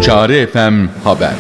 Çağrı FM Haber.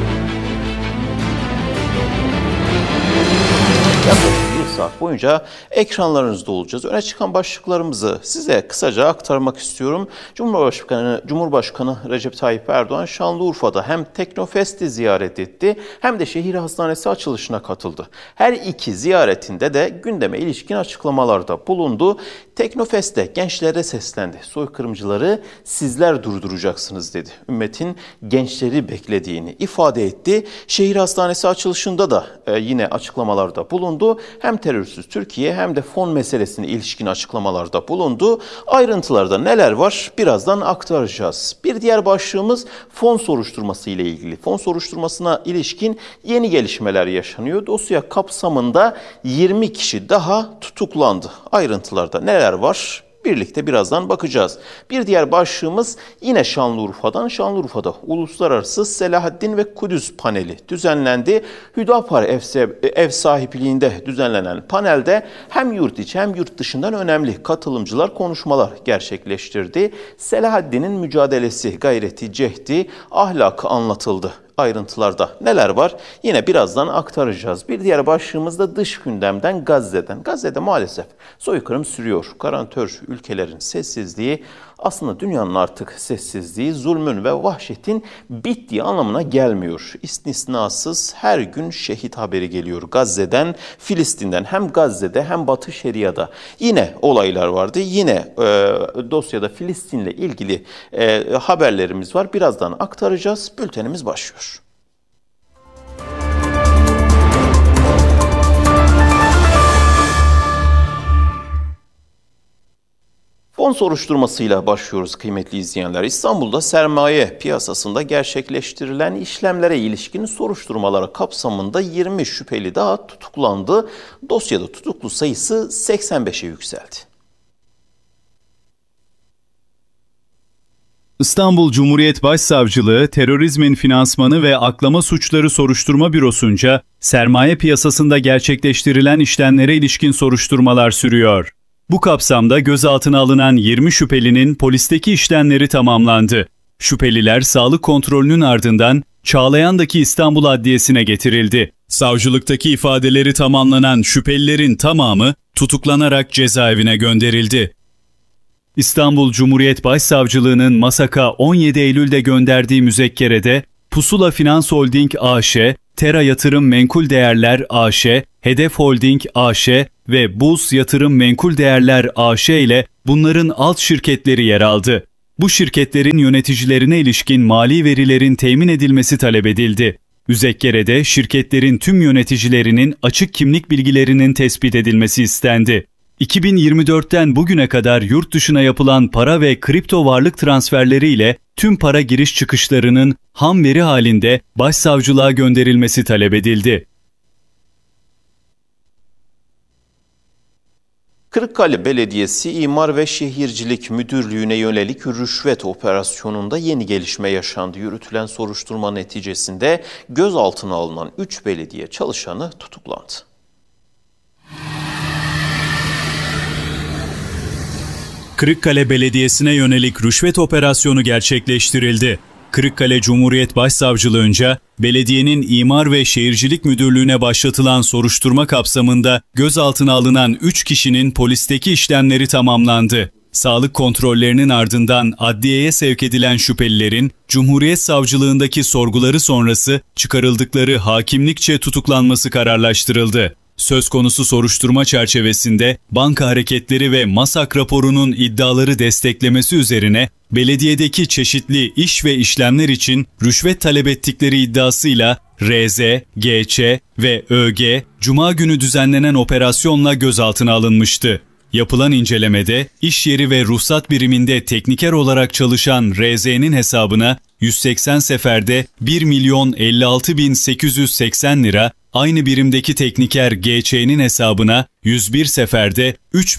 Yaklaşık bir saat boyunca ekranlarınızda olacağız. Öne çıkan başlıklarımızı size kısaca aktarmak istiyorum. Cumhurbaşkanı Recep Tayyip Erdoğan Şanlıurfa'da hem Teknofest'i ziyaret etti hem de şehir hastanesi açılışına katıldı. Her iki ziyaretinde de gündeme ilişkin açıklamalarda bulundu. Teknofest'te gençlere seslendi. Soykırımcıları sizler durduracaksınız dedi. Ümmetin gençleri beklediğini ifade etti. Şehir hastanesi açılışında da yine açıklamalarda bulundu. Hem terörsüz Türkiye hem de fon meselesine ilişkin açıklamalarda bulundu. Ayrıntılarda neler var birazdan aktaracağız. Bir diğer başlığımız fon soruşturması ile ilgili. Fon soruşturmasına ilişkin yeni gelişmeler yaşanıyor. Dosya kapsamında 20 kişi daha tutuklandı. Ayrıntılarda neler var? Birlikte birazdan bakacağız. Bir diğer başlığımız yine Şanlıurfa'dan. Şanlıurfa'da Uluslararası Selahaddin ve Kudüs paneli düzenlendi. Hüdapar ev sahipliğinde düzenlenen panelde hem yurt içi hem yurt dışından önemli katılımcılar konuşmalar gerçekleştirdi. Selahaddin'in mücadelesi, gayreti, cehdi, ahlakı anlatıldı. Ayrıntılarda neler var? Yine birazdan aktaracağız. Bir diğer başlığımız da dış gündemden Gazze'den. Gazze'de maalesef soykırım sürüyor. Garantör ülkelerin sessizliği aslında dünyanın artık sessizliği, zulmün ve vahşetin bittiği anlamına gelmiyor. İstisnasız her gün şehit haberi geliyor Gazze'den, Filistin'den. Hem Gazze'de hem Batı Şeria'da yine olaylar vardı. Yine dosyada Filistin'le ilgili haberlerimiz var. Birazdan aktaracağız. Bültenimiz başlıyor. Fon soruşturmasıyla başlıyoruz kıymetli izleyenler. İstanbul'da sermaye piyasasında gerçekleştirilen işlemlere ilişkin soruşturmalara kapsamında 20 şüpheli daha tutuklandı. Dosyada tutuklu sayısı 85'e yükseldi. İstanbul Cumhuriyet Başsavcılığı Terörizmin Finansmanı ve Aklama Suçları Soruşturma Bürosu'nca sermaye piyasasında gerçekleştirilen işlemlere ilişkin soruşturmalar sürüyor. Bu kapsamda gözaltına alınan 20 şüphelinin polisteki işlemleri tamamlandı. Şüpheliler sağlık kontrolünün ardından Çağlayan'daki İstanbul Adliyesi'ne getirildi. Savcılıktaki ifadeleri tamamlanan şüphelilerin tamamı tutuklanarak cezaevine gönderildi. İstanbul Cumhuriyet Başsavcılığı'nın MASAK'a 17 Eylül'de gönderdiği müzekkerede Pusula Finans Holding AŞ, Tera Yatırım Menkul Değerler AŞ, Hedef Holding AŞ ve Buz Yatırım Menkul Değerler AŞ ile bunların alt şirketleri yer aldı. Bu şirketlerin yöneticilerine ilişkin mali verilerin temin edilmesi talep edildi. Müzekkerede şirketlerin tüm yöneticilerinin açık kimlik bilgilerinin tespit edilmesi istendi. 2024'ten bugüne kadar yurt dışına yapılan para ve kripto varlık transferleriyle tüm para giriş çıkışlarının ham veri halinde başsavcılığa gönderilmesi talep edildi. Kırıkkale Belediyesi İmar ve Şehircilik Müdürlüğü'ne yönelik rüşvet operasyonunda yeni gelişme yaşandı. Yürütülen soruşturma neticesinde gözaltına alınan 3 belediye çalışanı tutuklandı. Kırıkkale Belediyesi'ne yönelik rüşvet operasyonu gerçekleştirildi. Kırıkkale Cumhuriyet Başsavcılığınca belediyenin İmar ve Şehircilik Müdürlüğü'ne başlatılan soruşturma kapsamında gözaltına alınan 3 kişinin polisteki işlemleri tamamlandı. Sağlık kontrollerinin ardından adliyeye sevk edilen şüphelilerin Cumhuriyet Savcılığındaki sorguları sonrası çıkarıldıkları hakimlikçe tutuklanması kararlaştırıldı. Söz konusu soruşturma çerçevesinde banka hareketleri ve MASAK raporunun iddiaları desteklemesi üzerine belediyedeki çeşitli iş ve işlemler için rüşvet talep ettikleri iddiasıyla RZ, GÇ ve ÖG Cuma günü düzenlenen operasyonla gözaltına alınmıştı. Yapılan incelemede iş yeri ve ruhsat biriminde tekniker olarak çalışan RZ'nin hesabına 180 seferde 1.056.880 lira, aynı birimdeki tekniker GÇ'nin hesabına 101 seferde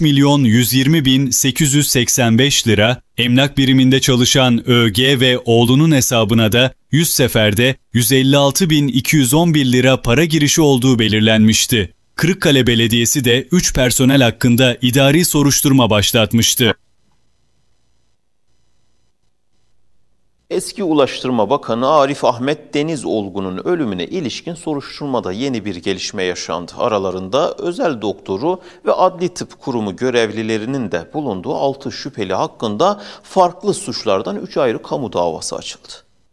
3.120.885 lira, emlak biriminde çalışan ÖG ve oğlunun hesabına da 100 seferde 156.211 lira para girişi olduğu belirlenmişti. Kırıkkale Belediyesi de 3 personel hakkında idari soruşturma başlatmıştı. Eski Ulaştırma Bakanı Arif Ahmet Denizolgun'un ölümüne ilişkin soruşturmada yeni bir gelişme yaşandı. Aralarında özel doktoru ve adli tıp kurumu görevlilerinin de bulunduğu 6 şüpheli hakkında farklı suçlardan 3 ayrı kamu davası açıldı.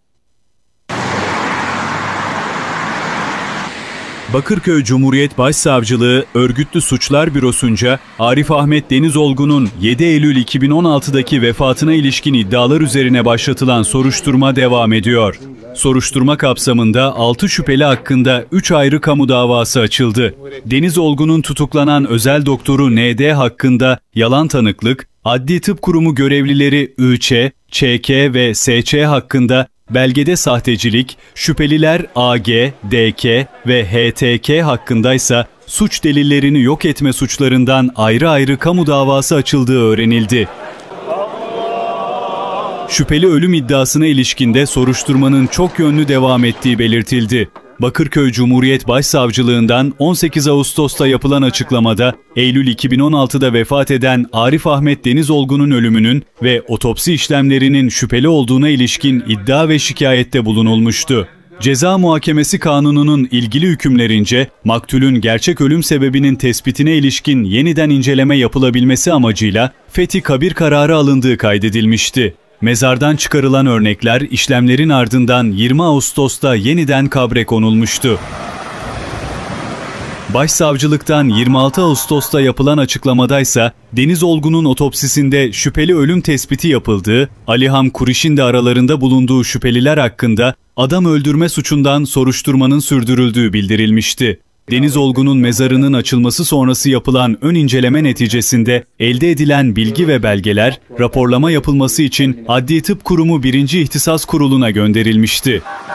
Bakırköy Cumhuriyet Başsavcılığı Örgütlü Suçlar Bürosu'nca Arif Ahmet Denizolgun'un 7 Eylül 2016'daki vefatına ilişkin iddialar üzerine başlatılan soruşturma devam ediyor. Soruşturma kapsamında 6 şüpheli hakkında 3 ayrı kamu davası açıldı. Denizolgun'un tutuklanan özel doktoru ND hakkında yalan tanıklık, Adli Tıp Kurumu görevlileri ÜÇ, ÇK ve SÇ hakkında belgede sahtecilik, şüpheliler AG, DK ve HTK hakkındaysa suç delillerini yok etme suçlarından ayrı ayrı kamu davası açıldığı öğrenildi. Şüpheli ölüm iddiasına ilişkinde soruşturmanın çok yönlü devam ettiği belirtildi. Bakırköy Cumhuriyet Başsavcılığından 18 Ağustos'ta yapılan açıklamada Eylül 2016'da vefat eden Arif Ahmet Denizolgun'un ölümünün ve otopsi işlemlerinin şüpheli olduğuna ilişkin iddia ve şikayette bulunulmuştu. Ceza Muhakemesi Kanunu'nun ilgili hükümlerince maktulün gerçek ölüm sebebinin tespitine ilişkin yeniden inceleme yapılabilmesi amacıyla fethi kabir kararı alındığı kaydedilmişti. Mezardan çıkarılan örnekler işlemlerin ardından 20 Ağustos'ta yeniden kabre konulmuştu. Başsavcılıktan 26 Ağustos'ta yapılan açıklamadaysa Denizolgun'un otopsisinde şüpheli ölüm tespiti yapıldığı, Alihan Kuriş'in de aralarında bulunduğu şüpheliler hakkında adam öldürme suçundan soruşturmanın sürdürüldüğü bildirilmişti. Denizolgun'un mezarının açılması sonrası yapılan ön inceleme neticesinde elde edilen bilgi ve belgeler raporlama yapılması için Adli Tıp Kurumu 1. İhtisas Kurulu'na gönderilmişti.